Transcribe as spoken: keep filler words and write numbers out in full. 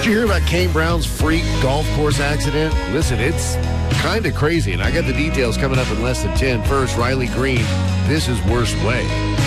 you hear about Kane Brown's freak golf course accident? Listen, it's kind of crazy, and I got the details coming up in less than ten. First, Riley Green, this is worst way.